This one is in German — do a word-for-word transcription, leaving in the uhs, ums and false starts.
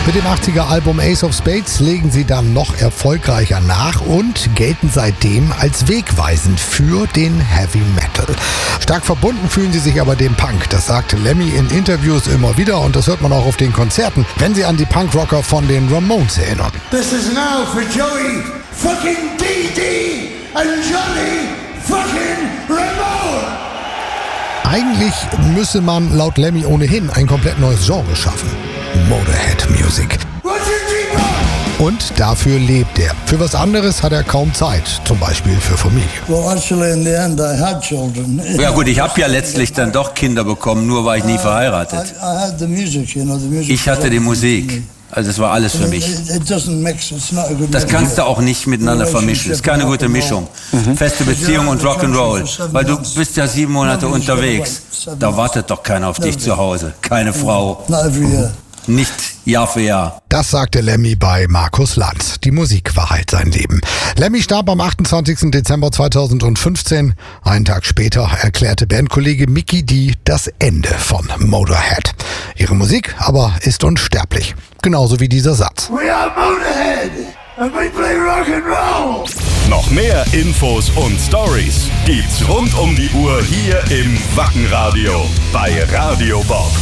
Mit dem achtziger-Album Ace of Spades legen sie dann noch erfolgreicher nach und gelten seitdem als wegweisend für den Heavy Metal. Stark verbunden fühlen sie sich aber dem Punk. Das sagt Lemmy in Interviews immer wieder und das hört man auch auf den Konzerten, wenn sie an die Punkrocker von den Ramones erinnern. This is now for Joey fucking D D and Johnny fucking Ramone. Eigentlich müsse man laut Lemmy ohnehin ein komplett neues Genre schaffen. Motorhead Music. Und dafür lebt er. Für was anderes hat er kaum Zeit, zum Beispiel für Familie. Ja gut, ich habe ja letztlich dann doch Kinder bekommen, nur war ich nie verheiratet. Ich hatte die Musik. Also es war alles für mich. Das kannst du auch nicht miteinander vermischen. Es ist keine gute Mischung. Mhm. Feste Beziehung und Rock'n'Roll. Weil du bist ja sieben Monate unterwegs. Da wartet doch keiner auf dich zu Hause. Keine Frau. Nicht Jahr für Jahr. Das sagte Lemmy bei Markus Lanz. Die Musik war halt sein Leben. Lemmy starb am achtundzwanzigsten Dezember zweitausendfünfzehn. Einen Tag später erklärte Bandkollege Mikkey Dee das Ende von Motorhead. Ihre Musik aber ist unsterblich. Genauso wie dieser Satz. We are Motorhead and we play rock and roll. Noch mehr Infos und Stories gibt's rund um die Uhr hier im Wackenradio bei Radio Bob.